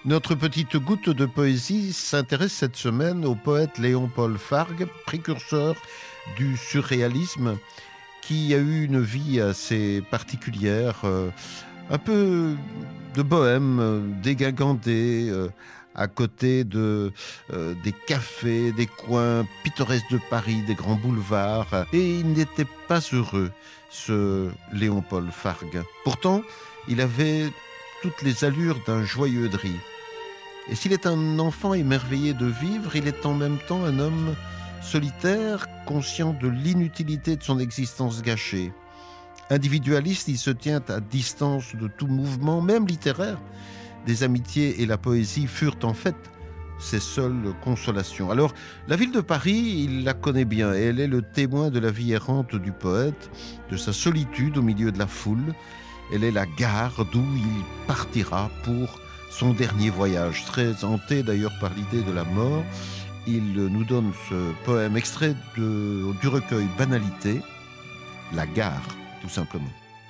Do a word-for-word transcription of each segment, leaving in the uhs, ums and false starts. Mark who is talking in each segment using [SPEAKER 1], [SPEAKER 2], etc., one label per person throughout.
[SPEAKER 1] Notre petite goutte de poésie s'intéresse cette semaine au poète Léon-Paul Fargue, précurseur du surréalisme, qui a eu une vie assez particulière, euh, un peu de bohème, euh, dégingandé, euh, à côté de, euh, des cafés, des coins pittoresques de Paris, des grands boulevards. Et il n'était pas heureux, ce Léon-Paul Fargue. Pourtant, il avait toutes les allures d'un joyeux drille. Et s'il est un enfant émerveillé de vivre, il est en même temps un homme solitaire, conscient de l'inutilité de son existence gâchée. Individualiste, il se tient à distance de tout mouvement, même littéraire. Des amitiés et la poésie furent en fait ses seules consolations. Alors, la ville de Paris, il la connaît bien, et elle est le témoin de la vie errante du poète, de sa solitude au milieu de la foule. Elle est la gare d'où il partira pour son dernier voyage. Très hanté d'ailleurs par l'idée de la mort, il nous donne ce poème extrait de, du recueil Banalité, La gare, tout simplement.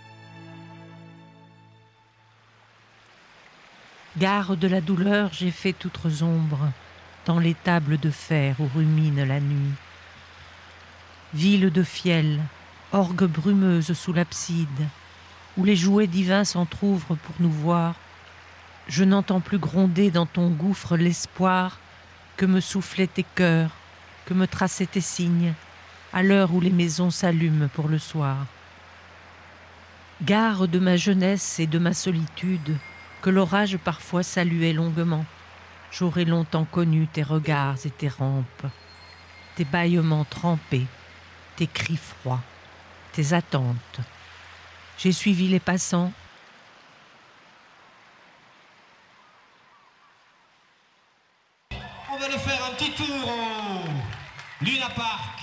[SPEAKER 2] Gare de la douleur, j'ai fait toutes ombres dans les tables de fer où rumine la nuit. Ville de fiel, orgue brumeuse sous l'abside, où les jouets divins s'entr'ouvrent pour nous voir, je n'entends plus gronder dans ton gouffre l'espoir que me soufflaient tes cœurs, que me traçaient tes signes, à l'heure où les maisons s'allument pour le soir. Gare de ma jeunesse et de ma solitude, que l'orage parfois saluait longuement, j'aurais longtemps connu tes regards et tes rampes, tes bâillements trempés, tes cris froids, tes attentes. J'ai suivi les passants,
[SPEAKER 3] on va aller faire un petit tour au Luna Park.